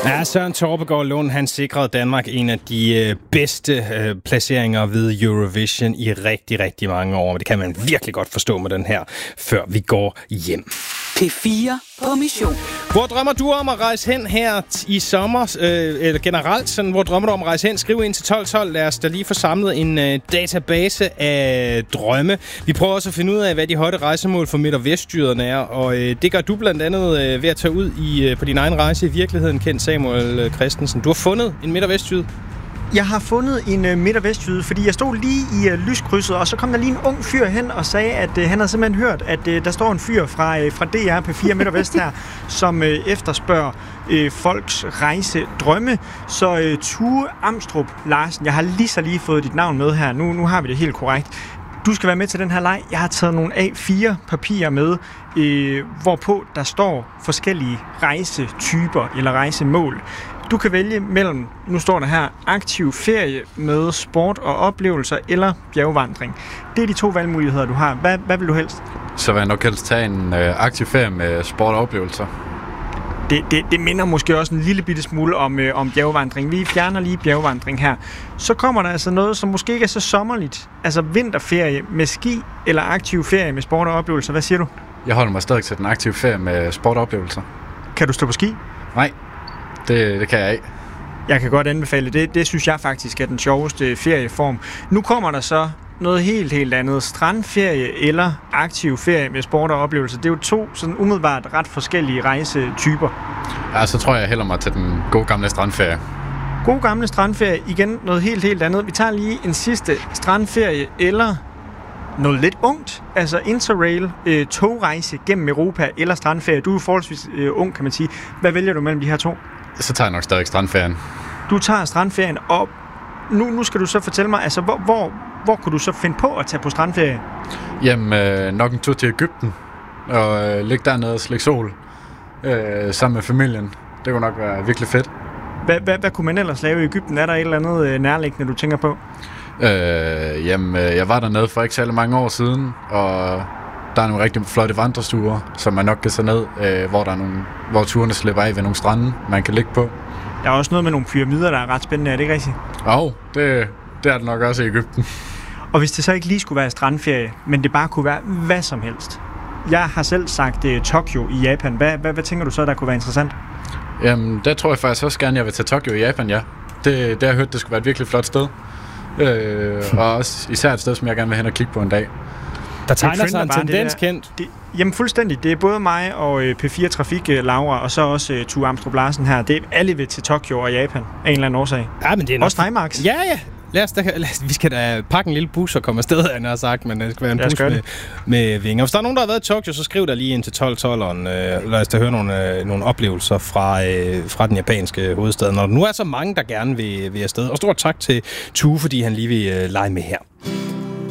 Ja, Søren Torpegaard Lund, han sikrede Danmark en af de bedste placeringer ved Eurovision i rigtig, rigtig mange år. Men det kan man virkelig godt forstå med den her, før vi går hjem. P4 på mission. Hvor drømmer du om at rejse hen her i sommer, eller generelt? Sådan, hvor drømmer du om at rejse hen? Skriv ind til 1212. Lad os da lige få samlet en database af drømme. Vi prøver også at finde ud af, hvad de høje rejsemål for Midt- og Vestjyderne er. Og det gør du blandt andet ved at tage ud på din egen rejse i virkeligheden, kendt Samuel Christensen. Du har fundet en Midt- og Vestjyde. Jeg har fundet en Midt- og Vestjyde, fordi jeg stod lige i lyskrydset, og så kom der lige en ung fyr hen og sagde, at han havde simpelthen hørt, at der står en fyr fra DR P4 Midt- og Vest her, som efterspørger folks rejsedrømme. Så Tue Amstrup Larsen, jeg har lige fået dit navn med her. Nu har vi det helt korrekt. Du skal være med til den her leg. Jeg har taget nogle A4-papirer med, hvorpå der står forskellige rejsetyper eller rejsemål. Du kan vælge mellem, nu står der her, aktiv ferie med sport og oplevelser eller bjergvandring. Det er de to valgmuligheder, du har. Hvad vil du helst? Så vil jeg nok helst tage en aktiv ferie med sport og oplevelser. Det minder måske også en lille bitte smule om bjergvandring. Vi fjerner lige bjergvandring her. Så kommer der altså noget, som måske ikke er så sommerligt. Altså vinterferie med ski eller aktiv ferie med sport og oplevelser. Hvad siger du? Jeg holder mig stadig til den aktive ferie med sport og oplevelser. Kan du stå på ski? Nej, det kan jeg ikke. Jeg kan godt anbefale det. Det synes jeg faktisk er den sjoveste ferieform. Nu kommer der så noget helt andet. Strandferie eller aktiv ferie med sport og oplevelser. Det er jo to sådan umiddelbart ret forskellige rejsetyper. Ja, så tror jeg hælder mig til den gode gamle strandferie. God gamle strandferie. Igen noget helt andet. Vi tager lige en sidste strandferie eller noget lidt ungt. Altså Interrail, togrejse gennem Europa eller strandferie. Du er forholdsvis ung, kan man sige. Hvad vælger du mellem de her to? Så tager jeg nok stadig strandferien. Du tager strandferien, og nu skal du så fortælle mig, altså hvor kunne du så finde på at tage på strandferie? Jamen, nok en tur til Egypten, og ligge dernede og slikke sol, sammen med familien. Det kunne nok være virkelig fedt. Hvad kunne man ellers lave i Egypten? Er der et eller andet nærliggende, du tænker på? Jamen, jeg var dernede for ikke så mange år siden, og der er nogle rigtig flotte vandrestuer, som man nok kan tage ned, hvor turene slipper af ved nogle strande, man kan ligge på. Der er også noget med nogle pyramider, der er ret spændende, er det ikke rigtigt? Jo, det er det nok også i Egypten. Og hvis det så ikke lige skulle være strandferie, men det bare kunne være hvad som helst. Jeg har selv sagt Tokyo i Japan. Hvad tænker du så, der kunne være interessant? Jamen, der tror jeg faktisk også gerne, jeg vil tage Tokyo i Japan, ja. Det har jeg hørt, det skulle være et virkelig flot sted. Og også især et sted, som jeg gerne vil hen og kigge på en dag. Der tegner sig en tendens kendt. Jamen fuldstændig. Det er både mig og P4 Trafik, Laura, og så også Tue Amstrup Larsen her. Det er alle ved til Tokyo og Japan af en eller anden årsag. Ja, men det er også dig, Max. Ja. Vi skal da pakke en lille bus og komme afsted, han har sagt, men det skal være en bus med vinger. Hvis der er nogen, der har været i Tokyo, så skriv der lige ind til 1212'eren. Lad os da høre nogle oplevelser fra den japanske hovedstad. Når der nu er så mange, der gerne vil afsted. Og stort tak til Tue, fordi han lige vil lege med her.